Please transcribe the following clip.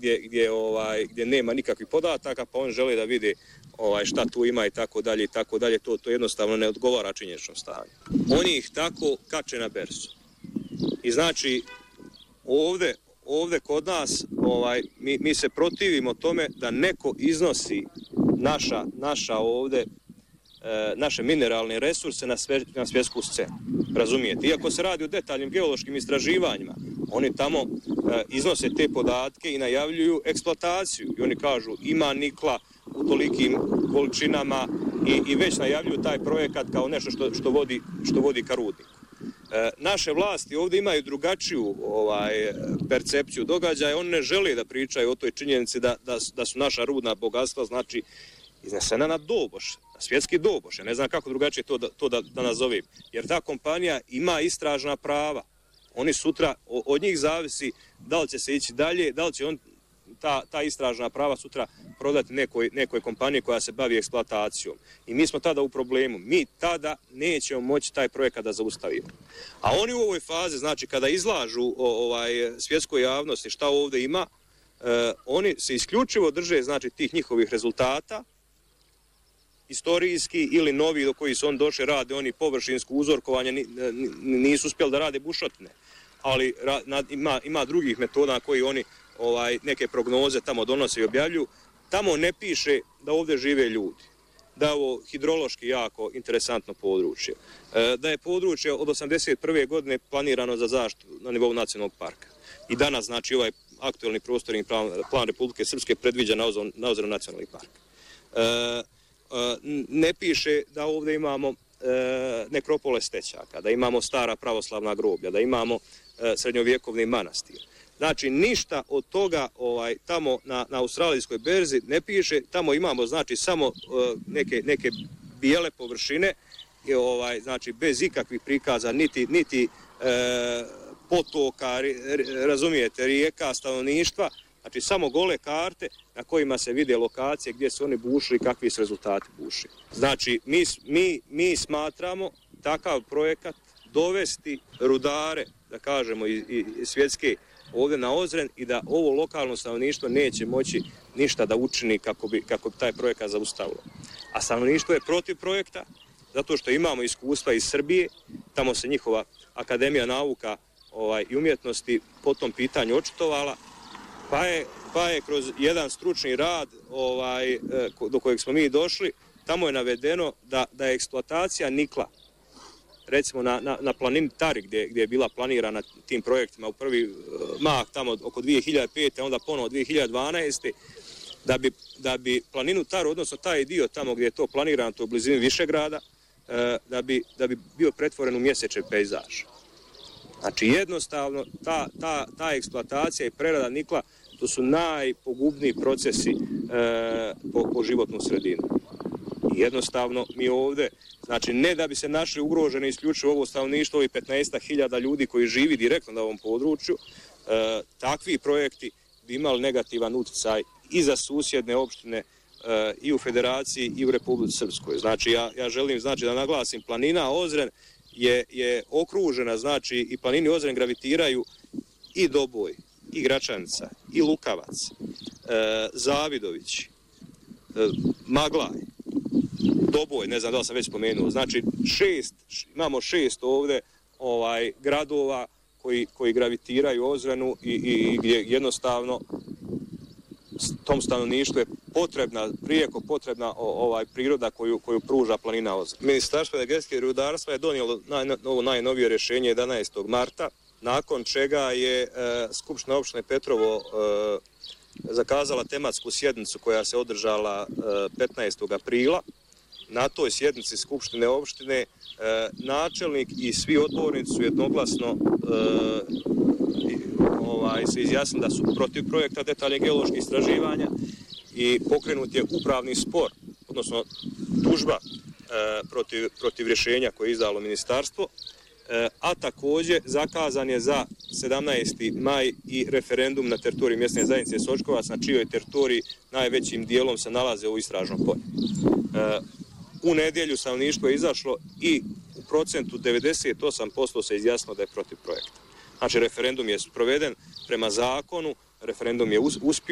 gdje nema nikakvih podataka, pa oni žele da vide šta tu ima i tako dalje, to jednostavno ne odgovara činjeničnom stanju. Oni ih tako kače na berzu. I znači ovdje kod nas mi se protivimo tome da neko iznosi naše mineralne resurse na svjetsku scenu. Razumijete? Iako se radi o detaljnim geološkim istraživanjima, oni tamo iznose te podatke i najavljuju eksploataciju. I oni kažu ima nikla u tolikim količinama i već najavljuju taj projekat kao nešto što vodi ka rudniku. Naše vlasti ovdje imaju drugačiju percepciju događaja. Oni ne žele da pričaju o toj činjenici da su naša rudna bogatstva znači iznesena na doboš, na svjetski doboš. Ja ne znam kako drugačije to da nazovem. Jer ta kompanija ima istražna prava. Oni sutra, od njih zavisi da li će se ići dalje, da li će on ta istražna prava sutra prodati nekoj kompaniji koja se bavi eksploatacijom. I mi smo tada u problemu. Mi tada nećemo moći taj projekat da zaustavimo. A oni u ovoj fazi, znači kada izlažu svjetskoj javnosti šta ovdje ima, oni se isključivo drže znači tih njihovih rezultata, istorijski ili novi do koji su oni došli, rade oni površinsko uzorkovanje, nisu uspjeli da rade bušotine. Ali ima drugih metoda koji oni neke prognoze tamo donose i objavljuju. Tamo ne piše da ovdje žive ljudi, da je ovo hidrološki jako interesantno područje, da je područje od 1981. godine planirano za zaštitu na nivou nacionalnog parka. I danas, znači, ovaj aktualni prostorni plan Republike Srpske predviđa na ozonu nacionalni park. Ne piše da ovdje imamo nekropole stećaka, da imamo stara pravoslavna groblja, da imamo srednjovjekovni manastir. Znači, ništa od toga tamo na australijskoj berzi ne piše, tamo imamo znači samo neke bijele površine, znači bez ikakvih prikaza, niti potoka, razumijete, rijeka, stanovništva, znači samo gole karte na kojima se vide lokacije gdje su oni bušili i kakvi su rezultati bušili. Znači, mi smatramo takav projekat dovesti rudare, da kažemo, i svjetske ovdje na Ozren i da ovo lokalno stanovništvo neće moći ništa da učini kako bi taj projekat zaustavilo. A stanovništvo je protiv projekta zato što imamo iskustva iz Srbije, tamo se njihova Akademija nauka i umjetnosti po tom pitanju očitovala, pa je kroz jedan stručni rad do kojeg smo mi došli, tamo je navedeno da je eksploatacija nikla, recimo na planini Tari gdje je bila planirana tim projektima u prvi mah tamo oko 2005. onda ponovo 2012. Da bi planinu Taru, odnosno taj dio tamo gdje je to planirano, to u blizini Višegrada, da bi bio pretvoren u mjesečev pejzaž. Znači jednostavno ta eksploatacija i prerada nikla, to su najpogubniji procesi po životnu sredinu. I jednostavno mi ovdje, znači ne da bi se našli ugroženi isključivo ovo stanovništvo i 15.000 ljudi koji živi direktno na ovom području, takvi projekti bi imali negativan utjecaj i za susjedne opštine i u Federaciji i u Republici Srpskoj. Znači ja želim da naglasim, planina Ozren je okružena, znači i planini Ozren gravitiraju i Doboj, i Gračanica, i Lukavac, Zavidović, Maglaj, Doboj, ne znam da li sam već spomenuo. Znači imamo 6 ovdje gradova koji gravitiraju Ozrenu i gdje jednostavno tom stanovništvu je prijeko potrebna priroda koju pruža planina Ozren. Ministarstvo energetike i rudarstva je donijelo ovo najnovije rješenje 11. marta, nakon čega je Skupština opštine Petrovo zakazala tematsku sjednicu koja se održala 15. aprila. Na toj sjednici Skupštine opštine načelnik i svi odbornici su jednoglasno se izjasnili da su protiv projekta detaljnih geoloških istraživanja i pokrenut je upravni spor, odnosno tužba protiv rješenja koje je izdalo ministarstvo, a također zakazan je za 17. maj i referendum na teritoriji mjesne zajednice Sočkovac, na čijoj teritoriji najvećim dijelom se nalaze u istražnom polju. U nedjelju stanovništvo je izašlo i u procentu 98% se izjasnilo da je protiv projekta. Znači referendum je sproveden prema zakonu, referendum je uspio.